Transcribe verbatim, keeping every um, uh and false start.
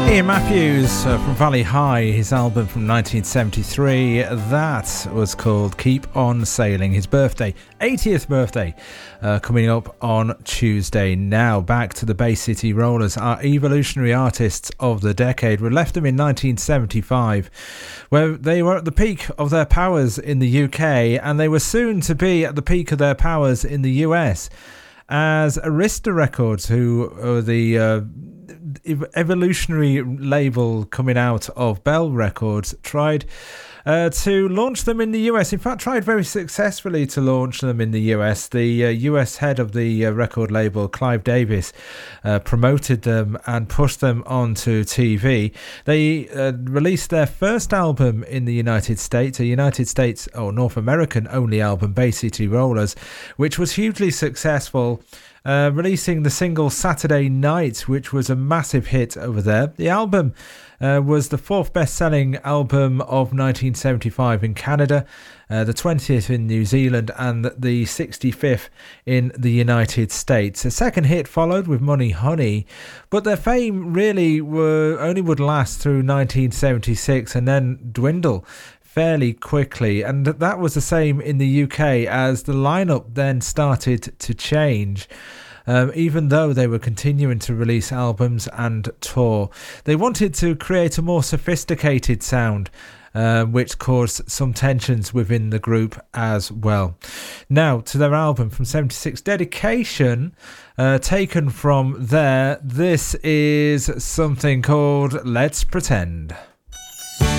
Ian Matthews uh, from Valley High, his album from nineteen seventy-three, that was called Keep On Sailing. His birthday, eightieth birthday, uh, coming up on Tuesday. Now back to the Bay City Rollers, our evolutionary artists of the decade. We left them in nineteen seventy-five, where they were at the peak of their powers in the U K, and they were soon to be at the peak of their powers in the U S, as Arista Records, who are the uh, evolutionary label coming out of Bell Records, tried uh, to launch them in the U S. In fact, tried very successfully to launch them in the U S. The uh, U S head of the uh, record label, Clive Davis, uh, promoted them and pushed them onto T V. They uh, released their first album in the United States, a United States or North American only album, Bay City Rollers, which was hugely successful. Uh, releasing the single Saturday Night, which was a massive hit over there. The album uh, was the fourth best-selling album of nineteen seventy-five in Canada, uh, the twentieth in New Zealand, and the sixty-fifth in the United States. A second hit followed with Money Honey, but their fame really were, only would last through nineteen seventy-six and then dwindle fairly quickly, and that was the same in the U K as the lineup then started to change. Um, even though they were continuing to release albums and tour, they wanted to create a more sophisticated sound, uh, which caused some tensions within the group as well. Now to their album from seventy-six, Dedication, uh, taken from there. This is something called Let's Pretend.